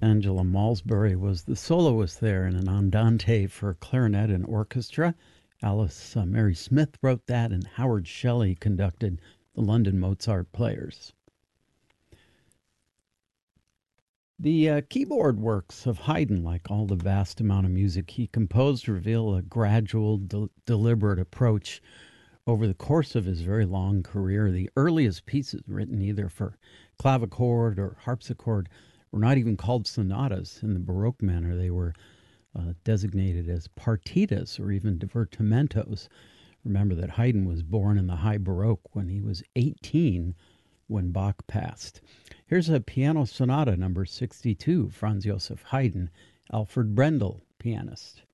Angela Malsbury was the soloist there in an andante for clarinet and orchestra. Alice Mary Smith wrote that, and Howard Shelley conducted the London Mozart Players. The keyboard works of Haydn, like all the vast amount of music he composed, reveal a gradual, deliberate approach over the course of his very long career. The earliest pieces written either for clavichord or harpsichord were not even called sonatas in the Baroque manner. They were designated as partitas or even divertimentos. Remember that Haydn was born in the High Baroque when he was 18 when Bach passed. Here's a piano sonata number 62, Franz Joseph Haydn, Alfred Brendel, pianist.